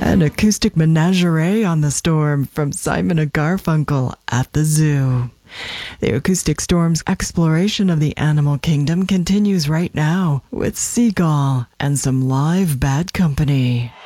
An acoustic menagerie on the storm from Simon and Garfunkel at the zoo. The Acoustic Storm's exploration of the animal kingdom continues right now with Seagull and some live Bad Company.